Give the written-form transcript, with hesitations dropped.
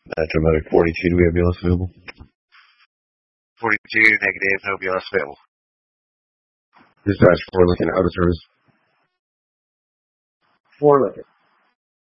Metro Medic 42, do we have BLS available? 42, negative, no BLS available. Dispatch 4 Lincoln, out of service. 4 Lincoln.